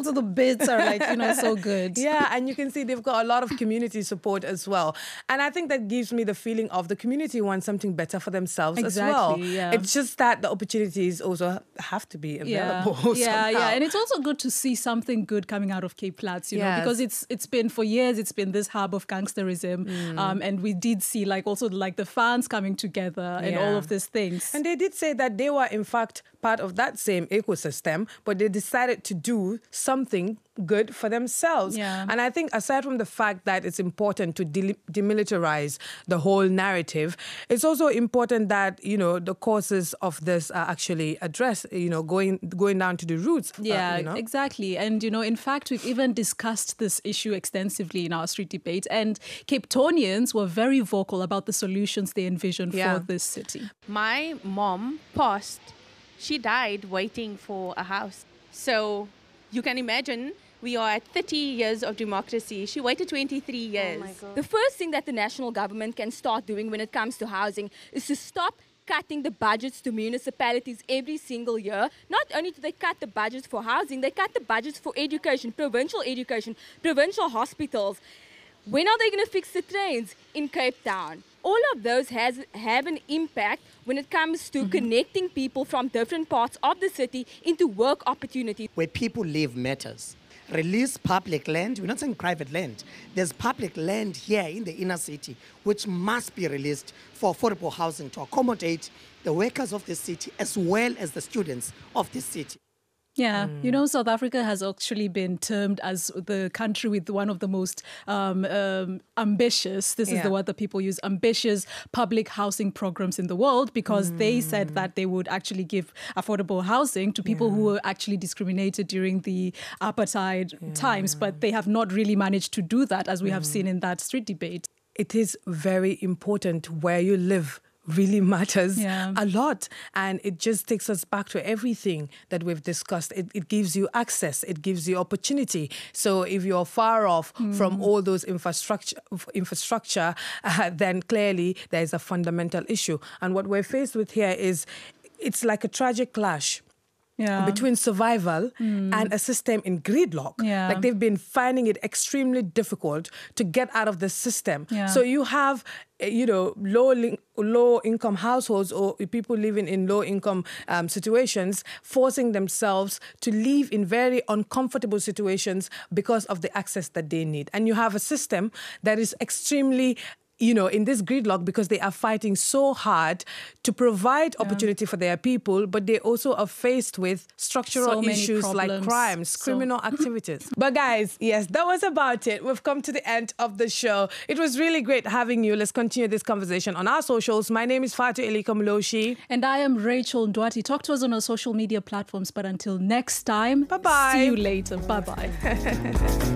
to the bits are like, so good. Yeah, and you can see they've got a lot of community support as well. And I think that gives me the feeling of the community wants something better for themselves as well. Yeah. It's just that the opportunities also have to be available. Yeah. And it's also good to see something good coming out of Cape Flats, because it's been for years, it's been this hub of gangsterism. And we did see also the fans coming together and all of these things. And they did say that they were in fact part of that same ecosystem, but they decided to do something good for themselves. Yeah. And I think aside from the fact that it's important to demilitarize the whole narrative, it's also important that, the causes of this are actually addressed, going down to the roots. Yeah, exactly. And, in fact, we've even discussed this issue extensively in our street debate. And Cape Townians were very vocal about the solutions they envisioned for this city. My mom passed. She died waiting for a house. So you can imagine we are at 30 years of democracy. She waited 23 years. Oh my God. The first thing that the national government can start doing when it comes to housing is to stop cutting the budgets to municipalities every single year. Not only do they cut the budgets for housing, they cut the budgets for education, provincial hospitals. When are they going to fix the trains in Cape Town? All of those have an impact when it comes to connecting people from different parts of the city into work opportunities. Where people live matters. Release public land. We're not saying private land. There's public land here in the inner city which must be released for affordable housing to accommodate the workers of the city as well as the students of the city. Yeah, South Africa has actually been termed as the country with one of the most ambitious, this is the word that people use, ambitious public housing programs in the world, because they said that they would actually give affordable housing to people who were actually discriminated during the apartheid times, but they have not really managed to do that, as we have seen in that street debate. It is very important where you live. Really matters a lot, and it just takes us back to everything that we've discussed. It gives you access, it gives you opportunity. So if you're far off from all those infrastructure, then clearly there is a fundamental issue. And what we're faced with here is it's like a tragic clash. Between survival and a system in gridlock. Like they've been finding it extremely difficult to get out of the system. So you have, low income households or people living in low income situations forcing themselves to live in very uncomfortable situations because of the access that they need. And you have a system that is extremely in this gridlock because they are fighting so hard to provide opportunity for their people, but they also are faced with structural issues like crimes, criminal activities. But guys, yes, that was about it. We've come to the end of the show. It was really great having you. Let's continue this conversation on our socials. My name is Fatu Elika Mloshi. And I am Rachel Ndwati. Talk to us on our social media platforms. But until next time, bye-bye. See you later. Bye-bye.